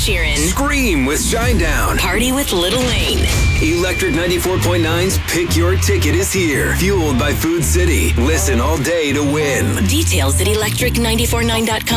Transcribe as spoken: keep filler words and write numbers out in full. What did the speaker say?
Sheeran. Scream with Shinedown. Party with Lil Wayne. Electric ninety-four point nine's Pick Your Ticket is here. Fueled by Food City. Listen all day to win. Details at electric nine four nine dot com.